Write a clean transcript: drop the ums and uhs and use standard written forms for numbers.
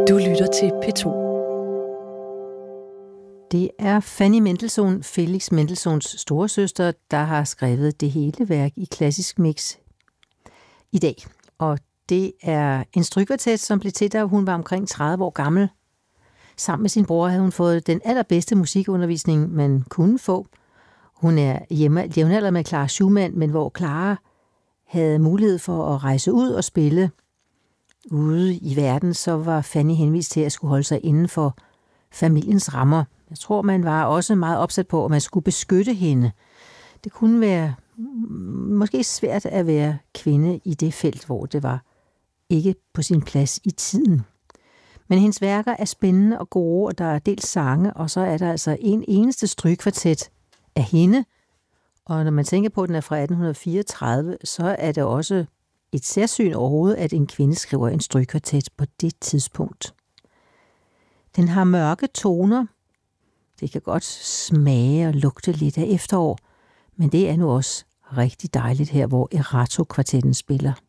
Du lytter til P2. Det er Fanny Mendelssohn, Felix Mendelssohns storesøster, der har skrevet det hele værk i klassisk mix i dag. Og det er en strygkvartet, som blev til, da hun var omkring 30 år gammel. Sammen med sin bror havde hun fået den allerbedste musikundervisning, man kunne få. Hun er jævnalder med Clara Schumann, men hvor Clara havde mulighed for at rejse ud og spille ude i verden, så var Fanny henvist til at skulle holde sig inden for familiens rammer. Jeg tror, man var også meget opsat på, at man skulle beskytte hende. Det kunne være måske svært at være kvinde i det felt, hvor det var ikke på sin plads i tiden. Men hendes værker er spændende og gode, og der er dels sange, og så er der altså en eneste strygkvartet af hende. Og når man tænker på, at den er fra 1834, så er det også et særsyn overhovedet, at en kvinde skriver en strygkvartet på det tidspunkt. Den har mørke toner. Det kan godt smage og lugte lidt af efterår, men det er nu også rigtig dejligt her, hvor Erato-kvartetten spiller.